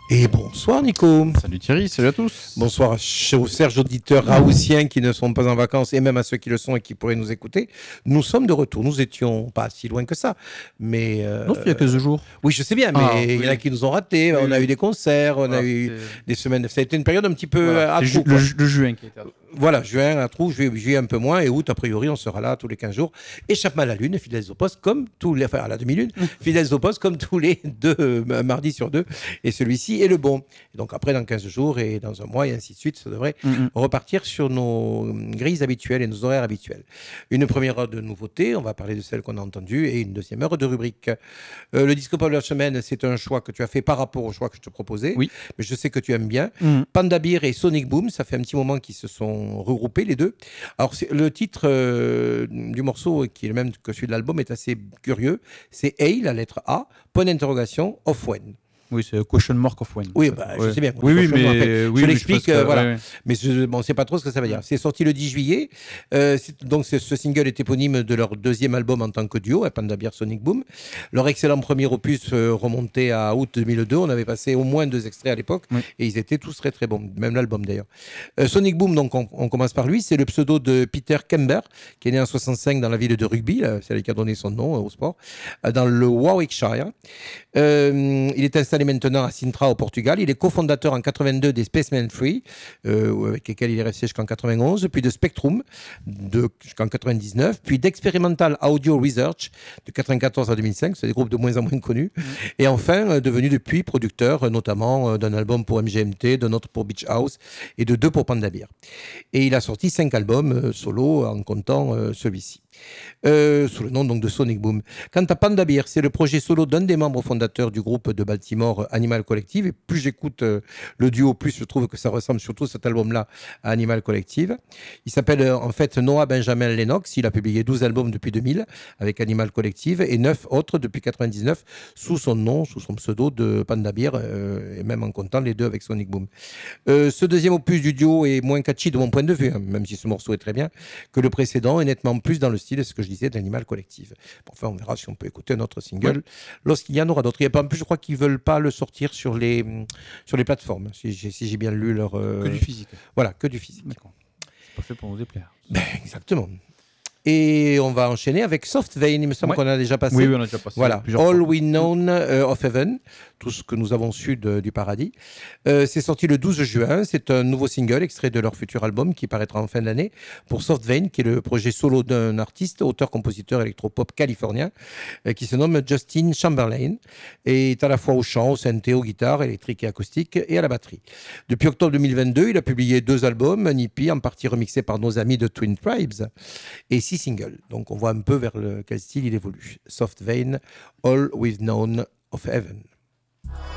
Et bonsoir Nico. Salut Thierry, salut à tous. Bonsoir aux chers auditeurs raoussiens qui ne sont pas en vacances et même à ceux qui le sont et qui pourraient nous écouter. Nous sommes de retour. Nous étions pas si loin que ça, mais Non, il y a 15 jours. oui, je sais bien, mais il y en a qui nous ont ratés. On a eu des concerts, on a eu des semaines. Ça a été une période un petit peu à trous. Le juin qui était à trous. Voilà, juin à trous, juillet un peu moins, et août, a priori, on sera là tous les 15 jours. Échappement à la lune, fidèles au poste, comme tous les... Enfin, à la demi-lune, fidèles au poste, comme tous les deux, mardi sur deux. Et celui-ci est le bon. Et donc après, dans 15 jours et dans un mois, et ainsi de suite, ça devrait repartir sur nos grilles habituelles et nos horaires habituels. Une première heure de nouveautés, on va parler de celles qu'on a entendues, et une deuxième heure de rubrique. Le disco pop de la semaine, c'est un choix que tu as fait par rapport au choix que je te proposais. Oui. Mais je sais que tu aimes bien. Panda Bear et Sonic Boom, ça fait un petit moment qu'ils se sont regroupés les deux. Alors le titre du morceau, qui est le même que celui de l'album, est assez curieux. C'est A, la lettre A, point d'interrogation, of when. Oui, c'est question mark of when. Oui, je sais bien. Oui, mais je je l'explique, voilà. Ouais. Mais on ne sait pas trop ce que ça veut dire. C'est sorti le 10 juillet. Donc, ce single est éponyme de leur deuxième album en tant que duo, Panda Bear Sonic Boom. Leur excellent premier opus remontait à août 2002. On avait passé au moins 2 extraits à l'époque. Oui. Et ils étaient tous très, très bons. Même l'album, d'ailleurs. Sonic Boom, donc, on commence par lui. C'est le pseudo de Peter Kember, qui est né en 65 dans la ville de Rugby. C'est lui qui a donné son nom au sport. Dans le Warwickshire. Il est installé maintenant à Sintra au Portugal. Il est cofondateur en 82 des Spacemen Free, avec lesquels il est resté jusqu'en 91, puis de Spectrum jusqu'en 99, puis d'Experimental Audio Research de 94 à 2005. C'est des groupes de moins en moins connus. Et enfin, devenu depuis producteur, notamment d'un album pour MGMT, d'un autre pour Beach House et de 2 pour Panda Bear. Et il a sorti 5 albums solo en comptant celui-ci. Sous le nom donc de Sonic Boom. Quant à Panda Bear, c'est le projet solo d'un des membres fondateurs du groupe de Baltimore Animal Collective. Et plus j'écoute le duo, plus je trouve que ça ressemble surtout cet album-là à Animal Collective. Il s'appelle en fait Noah Benjamin Lennox. Il a publié 12 albums depuis 2000 avec Animal Collective et 9 autres depuis 99 sous son nom, sous son pseudo de Panda Bear, et même en comptant les 2 avec Sonic Boom. Ce deuxième opus du duo est moins catchy de mon point de vue, hein, même si ce morceau est très bien, que le précédent, et nettement plus dans le style de ce que je disais d'Animal Collective. Bon, enfin, on verra si on peut écouter un autre single lorsqu'il y en aura d'autres. En plus, je crois qu'ils ne veulent pas le sortir sur les plateformes, si j'ai bien lu leur... Que du physique. Voilà, que du physique. D'accord. C'est pas fait pour nous déplaire. Exactement. Et on va enchaîner avec Soft Vein, il me semble qu'on a déjà passé. Oui, on a déjà passé. Voilà, All We Know of Heaven, tout ce que nous avons su du paradis. C'est sorti le 12 juin, c'est un nouveau single extrait de leur futur album qui paraîtra en fin d'année pour Soft Vein, qui est le projet solo d'un artiste, auteur-compositeur électropop californien, qui se nomme Justin Chamberlain, et est à la fois au chant, au synthé, aux guitares électriques et acoustiques et à la batterie. Depuis octobre 2022, il a publié 2 albums, un EP en partie remixé par nos amis de Twin Tribes, et 6 singles. Donc on voit un peu vers quel style il évolue. Soft Vein, All We've Known of Heaven.